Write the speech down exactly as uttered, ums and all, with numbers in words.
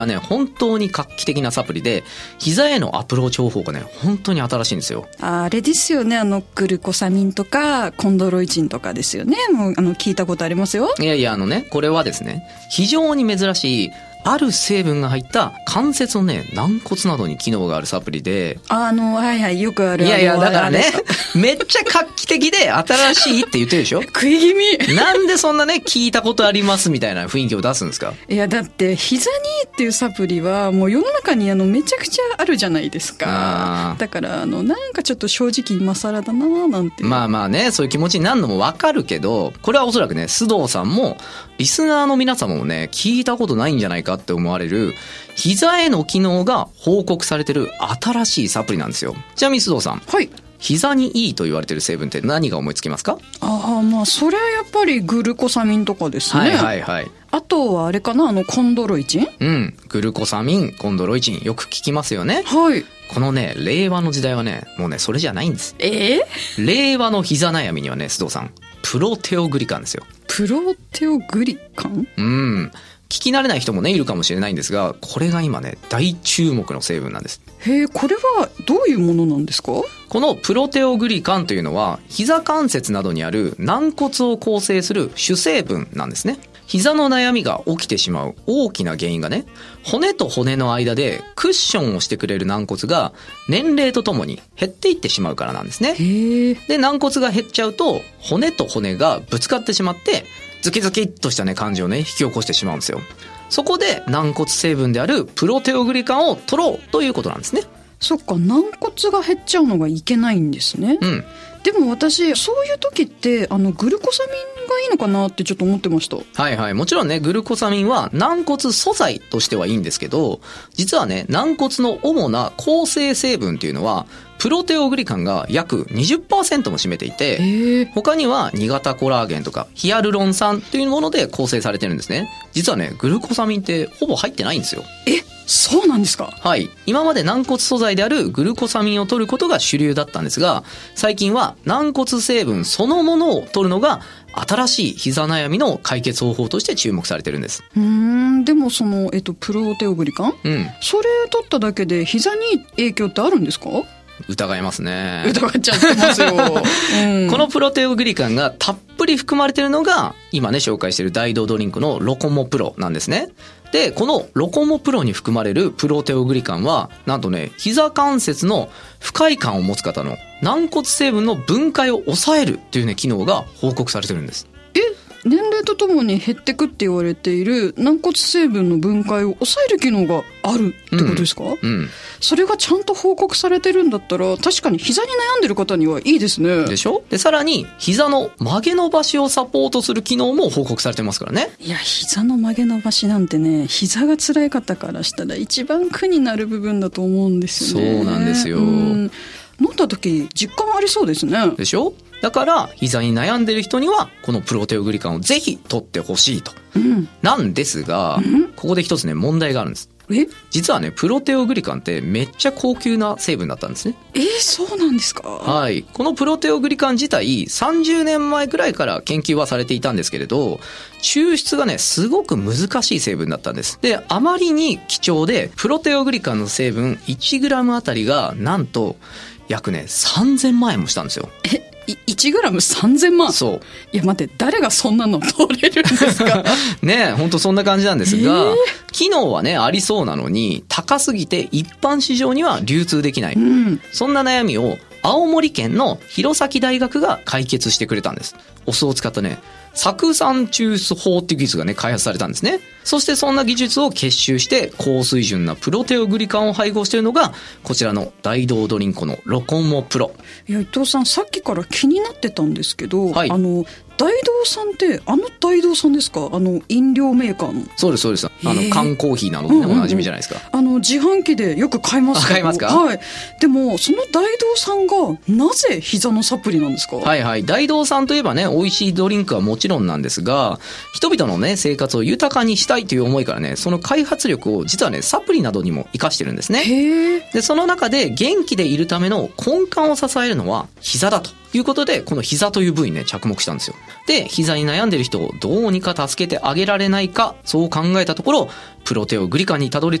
ね、本当に画期的なサプリで、膝へのアプローチ方法がね、本当に新しいんですよ。 あれですよね、あのグルコサミンとかコンドロイチンとかですよね。もうあの聞いたことありますよ。 いやいや、あのね、これはですね、非常に珍しいある成分が入った関節のね、軟骨などに機能があるサプリで。 あの、はいはい、よくある。 いやいや、だからね、めっちゃ画期的で新しいって言ってるでしょ。 食い気味。 なんでそんなね、聞いたことありますみたいな雰囲気を出すんですか。 いや、だって膝にいいっていうサプリはもう世の中にあのめちゃくちゃあるじゃないですか。だからあのなんかちょっと正直今更だなーなんて。 まあまあね、そういう気持ちになるのもわかるけど、これはおそらくね、須藤さんもリスナーの皆様もね、聞いたことないんじゃないかって思われる膝への機能が報告されてる新しいサプリなんですよ。ちなみに須藤さん、 はい、 膝にいいと言われてる成分って何が思いつきますか？ ああ、まあそれはやっぱりグルコサミンとかですね。 はいはいはい。 あとはあれかな、あのコンドロイチン。 うん、グルコサミン、コンドロイチン、よく聞きますよね。 はい。 このね、令和の時代はね、もうね、それじゃないんです。 えー、令和の膝悩みにはね、須藤さん、プロテオグリカンですよ。 プロテオグリカン？ うん。聞き慣れない人もね、いるかもしれないんですが、これが今ね、大注目の成分なんです。 へえ、これはどういうものなんですか？ このプロテオグリカンというのは、膝関節などにある軟骨を構成する主成分なんですね。膝の悩みが起きてしまう大きな原因がね、骨と骨の間でクッションをしてくれる軟骨が年齢とともに減っていってしまうからなんですね。 へえ。 で、軟骨が減っちゃうと、骨と骨がぶつかってしまって、ズキズキっとしたね、感じをね、引き起こしてしまうんですよ。そこで軟骨成分であるプロテオグリカンを取ろうということなんですね。 そっか、軟骨が減っちゃうのがいけないんですね。 うん。 でも私そういう時ってあのグルコサミンがいいのかなってちょっと思ってました。 はいはい、もちろんね、グルコサミンは軟骨素材としてはいいんですけど、実はね、軟骨の主な構成成分っていうのはプロテオグリカンが約 にじゅっパーセント も占めていて、他にはに型コラーゲンとかヒアルロン酸というもので構成されてるんですね。実はね、グルコサミンってほぼ入ってないんですよ。 え、そうなんですか？ はい。今まで軟骨素材であるグルコサミンを取ることが主流だったんですが、最近は軟骨成分そのものを取るのが新しい膝悩みの解決方法として注目されてるんです。 うーん、でもその、えっと、プロテオグリカン、うん、それ取っただけで膝に影響ってあるんですか？ 疑いますね。 疑っちゃってますよ、うん、 このプロテオグリカンがたっぷり含まれているのが今ね紹介している大道ドリンクのロコモプロなんですね。で、このロコモプロに含まれるプロテオグリカンはなんとね、膝関節の不快感を持つ方の軟骨成分の分解を抑えるというね機能が報告されてるんです。 え、年齢とともに減ってくって言われている軟骨成分の分解を抑える機能があるってことですか？うん、うん、それがちゃんと報告されてるんだったら確かに膝に悩んでる方にはいいですね。 でしょ？で、さらに膝の曲げ伸ばしをサポートする機能も報告されてますからね。 いや、膝の曲げ伸ばしなんてね、膝が辛い方からしたら一番苦になる部分だと思うんですよね。 そうなんですよ。うん、 飲んだ時実感ありそうですね。 でしょ？だから膝に悩んでる人にはこのプロテオグリカンをぜひ取ってほしいと、うん、なんですが、うん、ここで一つね問題があるんです。 え？ 実はね、プロテオグリカンってめっちゃ高級な成分だったんですね。 えー、そうなんですか？ はい。このプロテオグリカン自体さんじゅうねんまえくらいから研究はされていたんですけれど、抽出がねすごく難しい成分だったんです。で、あまりに貴重でプロテオグリカンの成分 いちグラム あたりがなんと約ねさんぜんまんえんもしたんですよ。 え、いちグラムさんぜんまん？ そう。 いや待って、誰がそんなの取れるんですか？ ねえ、ほんとそんな感じなんですが、えー、機能はねありそうなのに高すぎて一般市場には流通できない、うん、そんな悩みを青森県の弘前大学が解決してくれたんです。お酢を使ったね酢酸抽出法っていう技術がね開発されたんですね。そしてそんな技術を結集して高水準なプロテオグリカンを配合しているのがこちらの大道ドリンクのロコモプロ。 いや、伊藤さん、さっきから気になってたんですけど、 はい、 あの大道さんってあの大道さんですか？あの飲料メーカーの。 そうですそうです。あの缶コーヒーなので、ね、おなじみじゃないですか。 あの自販機でよく買いますけど。 買いますか？ はい。でもその大道さんがなぜ膝のサプリなんですか？ はいはい。大道さんといえばね、美味しいドリンクはもちちろんなんですが、人々のね、生活を豊かにしたいという思いからね、その開発力を実はね、サプリなどにも活かしてるんですね。 へー。 で、その中で元気でいるための根幹を支えるのは膝だということで、この膝という部位にね、着目したんですよ。で、膝に悩んでる人をどうにか助けてあげられないか、そう考えたところ、プロテオグリカンにたどり